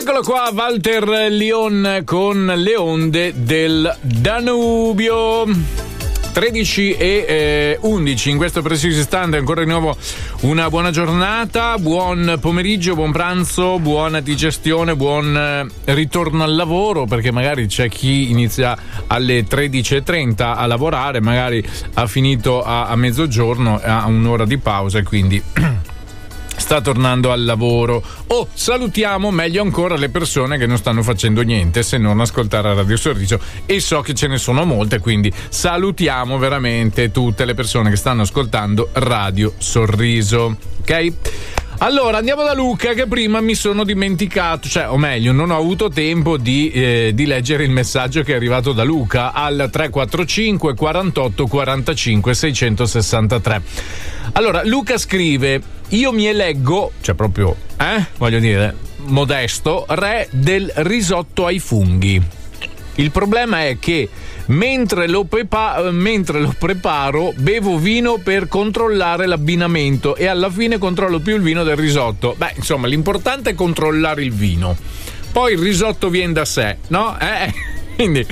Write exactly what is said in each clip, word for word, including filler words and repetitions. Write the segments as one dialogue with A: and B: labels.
A: Eccolo qua, Walter Leon con Le onde del Danubio. tredici e undici in questo preciso istante. Ancora di nuovo una buona giornata, buon pomeriggio, buon pranzo, buona digestione, buon ritorno al lavoro, perché magari c'è chi inizia alle tredici e trenta a lavorare, magari ha finito a, a mezzogiorno, ha un'ora di pausa e quindi sta tornando al lavoro. Oh, salutiamo meglio ancora le persone che non stanno facendo niente se non ascoltare Radio Sorriso, e so che ce ne sono molte, quindi salutiamo veramente tutte le persone che stanno ascoltando Radio Sorriso, ok? Allora andiamo da Luca, che prima mi sono dimenticato, cioè o meglio non ho avuto tempo di, eh, di leggere il messaggio che è arrivato da Luca al tre quattro cinque quarantotto quarantacinque seicentosessantatré. Allora Luca scrive: io mi eleggo, cioè proprio, eh, voglio dire, modesto, re del risotto ai funghi. Il problema è che mentre lo, prepa- mentre lo preparo bevo vino per controllare l'abbinamento e alla fine controllo più il vino del risotto. Beh, insomma, l'importante è controllare il vino. Poi il risotto viene da sé, no? Eh? Quindi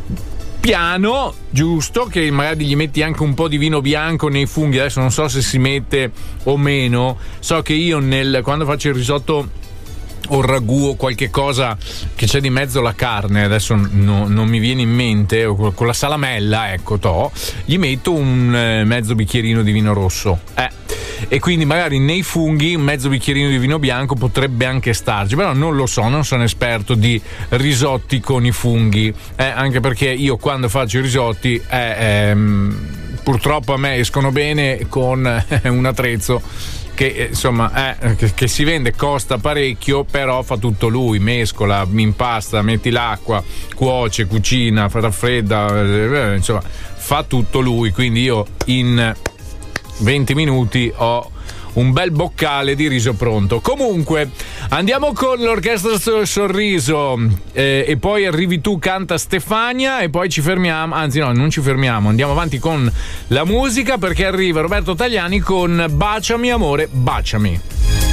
A: piano, giusto, che magari gli metti anche un po' di vino bianco nei funghi. Adesso non so se si mette o meno. So che io nel quando faccio il risotto o il ragù o qualche cosa che c'è di mezzo la carne, adesso no, non mi viene in mente, o con la salamella, ecco, to, gli metto un eh, mezzo bicchierino di vino rosso, eh e quindi magari nei funghi un mezzo bicchierino di vino bianco potrebbe anche starci, però non lo so, non sono esperto di risotti con i funghi, eh, anche perché io quando faccio i risotti eh, ehm, purtroppo a me escono bene con eh, un attrezzo che insomma eh, che, che si vende, costa parecchio, però fa tutto lui, mescola, impasta, metti l'acqua, cuoce, cucina, fa raffredda, eh, insomma fa tutto lui, quindi io in venti minuti ho un bel boccale di riso pronto. Comunque andiamo con l'orchestra Sorriso, eh, e poi arrivi tu, canta Stefania, e poi ci fermiamo, anzi no, non ci fermiamo, andiamo avanti con la musica, perché arriva Roberto Tagliani con Baciami amore, baciami.